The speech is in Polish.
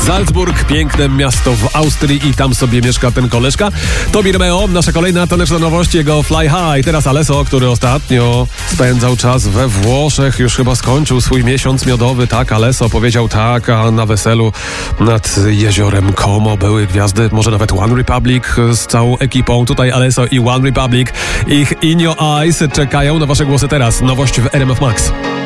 Salzburg, piękne miasto w Austrii i tam sobie mieszka ten koleżka. Tobi Romeo, nasza kolejna taneczna nowość, jego Fly High. Teraz Alesso, który ostatnio spędzał czas we Włoszech, już chyba skończył swój miesiąc miodowy. Tak, Alesso powiedział tak, a na weselu nad jeziorem Como były gwiazdy, może nawet One Republic z całą ekipą. Tutaj Alesso i One Republic, ich In Your Eyes czekają na wasze głosy teraz. Nowość w RMF Max.